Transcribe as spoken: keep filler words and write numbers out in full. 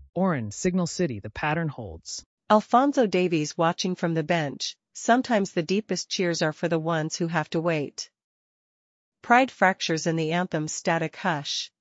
Oren, Signal City, the pattern holds. Alphonso Davies watching from the bench, sometimes the deepest cheers are for the ones who have to wait. Pride fractures in the anthem's static hush.